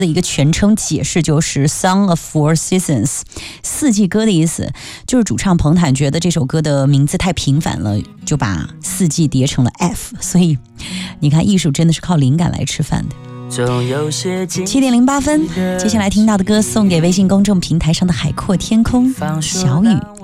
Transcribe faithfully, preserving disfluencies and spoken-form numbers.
的一个全称解释就是 Song of Four Seasons， 四季歌的意思。就是主唱彭坦觉得这首歌的名字太平凡了，就把四季叠成了 F， 所以你看艺术真的是靠灵感来吃饭的。七点零八分，接下来听到的歌送给微信公众平台上的海阔天空小雨。